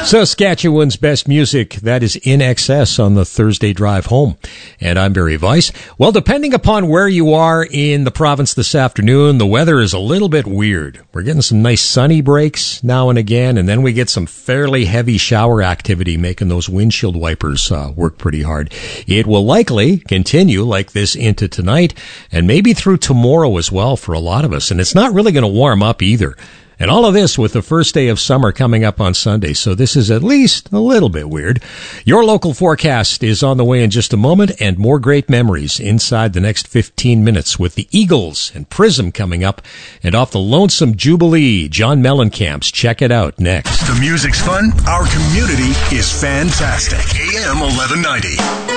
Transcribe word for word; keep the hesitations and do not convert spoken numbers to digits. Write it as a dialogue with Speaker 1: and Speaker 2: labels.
Speaker 1: Saskatchewan's best music, that is In Excess on the Thursday drive home. And I'm Barry Weiss. Well, depending upon where you are in the province this afternoon, the weather is a little bit weird. We're getting some nice sunny breaks now and again, and then we get some fairly heavy shower activity making those windshield wipers uh, work pretty hard. It will likely continue like this into tonight and maybe through tomorrow as well for a lot of us. And it's not really going to warm up either. And all of this with the first day of summer coming up on Sunday, so this is at least a little bit weird. Your local forecast is on the way in just a moment, and more great memories inside the next fifteen minutes with the Eagles and Prism coming up. And off the Lonesome Jubilee, John Mellencamp's Check It Out next.
Speaker 2: The music's fun, our community is fantastic. A M eleven ninety.